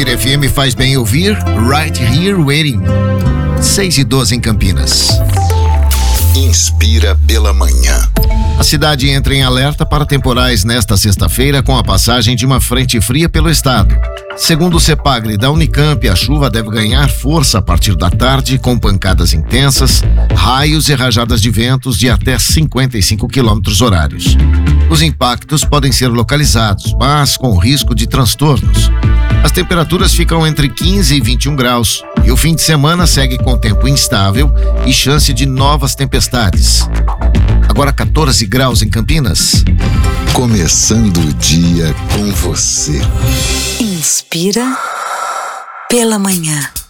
Inspira FM faz bem ouvir Right Here Waiting. 6:12 em Campinas. Inspira pela manhã. A cidade entra em alerta para temporais nesta sexta-feira com a passagem de uma frente fria pelo estado. Segundo o CEPAGRE da Unicamp, a chuva deve ganhar força a partir da tarde com pancadas intensas, raios e rajadas de ventos de até 55 km/h. Os impactos podem ser localizados, mas com risco de transtornos. As temperaturas ficam entre 15 e 21 graus e o fim de semana segue com tempo instável e chance de novas tempestades. Agora 14 graus em Campinas. Começando o dia com você. Inspira pela manhã.